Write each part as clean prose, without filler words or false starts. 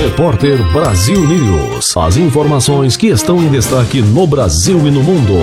Repórter Brasil News. As informações que estão em destaque no Brasil e no mundo.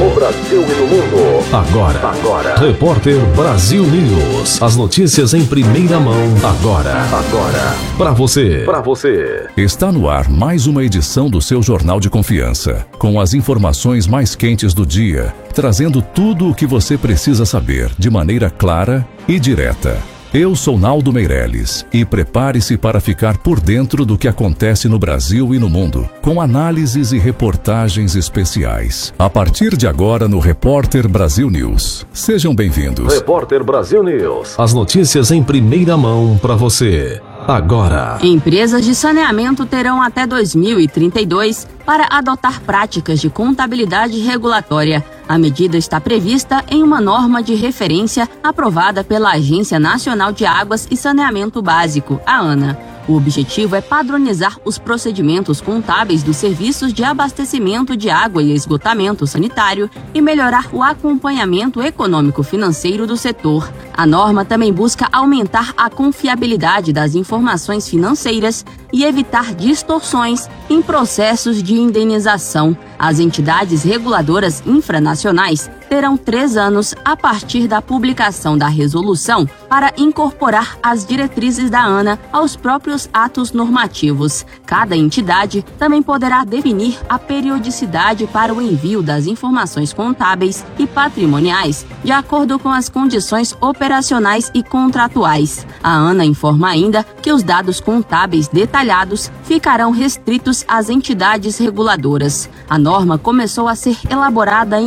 Agora. Repórter Brasil News. As notícias em primeira mão. Agora. Para você. Está no ar mais uma edição do seu Jornal de Confiança, com as informações mais quentes do dia, trazendo tudo o que você precisa saber de maneira clara e direta. Eu sou Naldo Meirelles e prepare-se para ficar por dentro do que acontece no Brasil e no mundo, com análises e reportagens especiais. A partir de agora no Repórter Brasil News. Sejam bem-vindos. Repórter Brasil News. As notícias em primeira mão para você. Agora. Empresas de saneamento terão até 2032 para adotar práticas de contabilidade regulatória. A medida está prevista em uma norma de referência aprovada pela Agência Nacional de Águas e Saneamento Básico, a ANA. O objetivo é padronizar os procedimentos contábeis dos serviços de abastecimento de água e esgotamento sanitário e melhorar o acompanhamento econômico-financeiro do setor. A norma também busca aumentar a confiabilidade das informações financeiras e evitar distorções em processos de indenização. As entidades reguladoras infranacionais terão 3 anos a partir da publicação da resolução para incorporar as diretrizes da ANA aos próprios atos normativos. Cada entidade também poderá definir a periodicidade para o envio das informações contábeis e patrimoniais, de acordo com as condições operacionais e contratuais. A ANA informa ainda que os dados contábeis detalhados ficarão restritos às entidades reguladoras. A norma começou a ser elaborada em